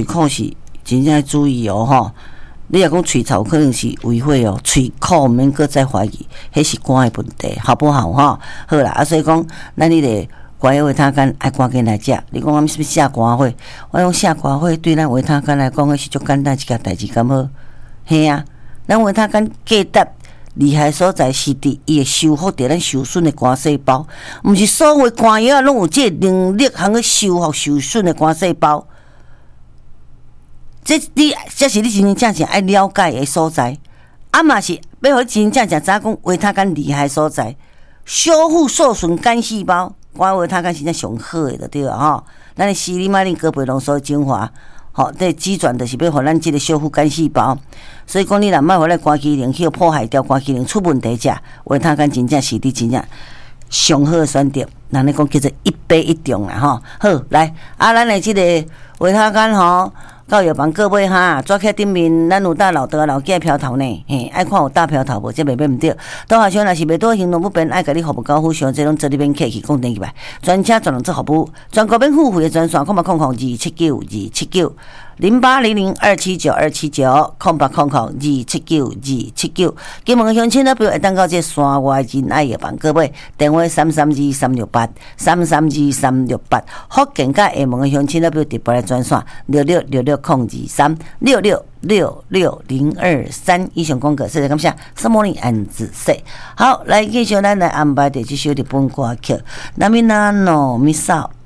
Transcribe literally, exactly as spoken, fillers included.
口是真正要注意哦吼。你若讲喙臭可能是违法哦，喙口毋免搁再怀疑，迄是肝的问题，好不好吼？好啦，啊，所以讲，咱你个肝的维他干爱赶紧来食。你讲我们是不是下肝火？我讲下肝火对咱维他干来讲，迄是足简单一件代志，敢好？嘿啊，咱维他干价值厉害所在是伫伊会修复着咱受损的肝细胞，毋是所有肝药拢有这能力通去修复受损的肝细胞。这你这是你真真正正爱了解的所在，啊嘛是要互你真真正正知影讲维他干厉害所在，修复受损肝细胞，肝维他干是真上好的，就对了吼。咱的西里马林戈贝浓缩精华，吼，这机转就是要互咱即个修复肝细胞。所以讲，你若莫互咱肝机能去破坏掉肝机能出问题者，维他干真正是你真正上好的选择。人咧讲叫做一杯一中啦吼。好，来啊，咱的即个维他干吼。到药房各位哈，抓起顶面，咱有大老大老囝漂头呢，嘿，爱看有大漂头无？这袂免毋对。倒下像若是袂多行动不便，爱甲你服务高夫上，这种做你免客气，讲电去吧。专车专人做服务，全国免付费的专线，空八空空二七九二七九零八零零二七九二七九空八空空二七九二七九。金门乡亲那边会当到这山外仁爱药房各位，电话三三二三六八三三二三六八。福建甲厦门的乡亲那边直播的专线六六六六。空二三六六六六零二三，以上广告，谢谢感谢。Good morning and 仔细，好，来继续咱来安排的这首日本歌曲，那么那诺米少。